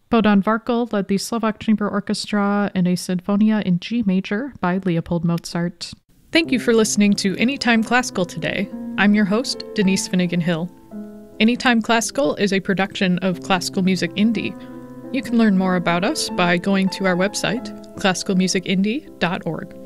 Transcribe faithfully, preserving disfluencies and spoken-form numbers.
Bohdan Varkel led the Slovak Chamber Orchestra in a Sinfonia in G major by Leopold Mozart. Thank you for listening to Anytime Classical today. I'm your host, Denise Finnegan Hill. Anytime Classical is a production of Classical Music Indie. You can learn more about us by going to our website, classical music indie dot org.